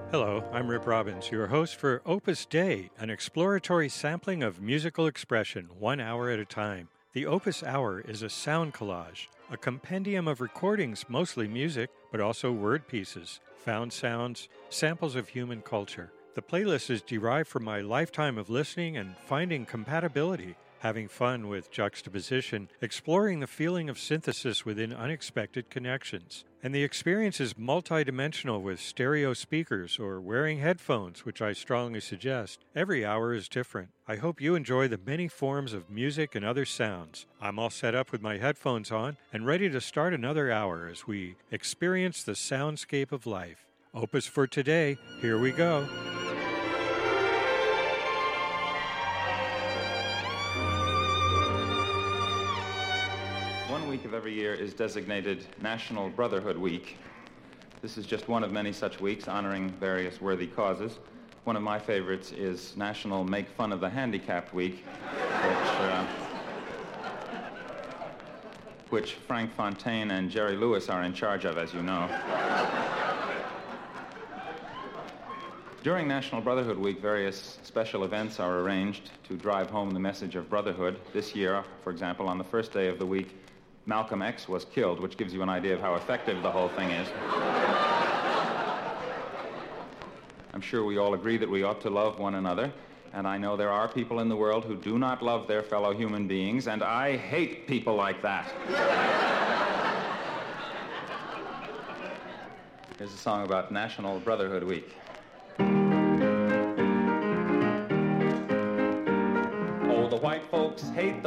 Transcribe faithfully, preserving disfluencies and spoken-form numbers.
Hello, I'm Rip Robbins, your host for Opus Day, an exploratory sampling of musical expression, one hour at a time. The Opus Hour is a sound collage, a compendium of recordings, mostly music, but also word pieces, found sounds, samples of human culture. The playlist is derived from my lifetime of listening and finding compatibility, having fun with juxtaposition, exploring the feeling of synthesis within unexpected connections. And the experience is multidimensional with stereo speakers or wearing headphones, which I strongly suggest. Every hour is different. I hope you enjoy the many forms of music and other sounds. I'm all set up with my headphones on and ready to start another hour as we experience the soundscape of life. Opus for today, here we go. Week of every year is designated National Brotherhood Week. This is just one of many such weeks honoring various worthy causes. One of my favorites is National Make Fun of the Handicapped Week, which, uh, which Frank Fontaine and Jerry Lewis are in charge of, as you know. During National Brotherhood Week, various special events are arranged to drive home the message of brotherhood. This year, for example, on the first day of the week, Malcolm X was killed, which gives you an idea of how effective the whole thing is. I'm sure we all agree that we ought to love one another, and I know there are people in the world who do not love their fellow human beings, and I hate people like that. Here's a song about National Brotherhood Week. Oh, the white folks hate the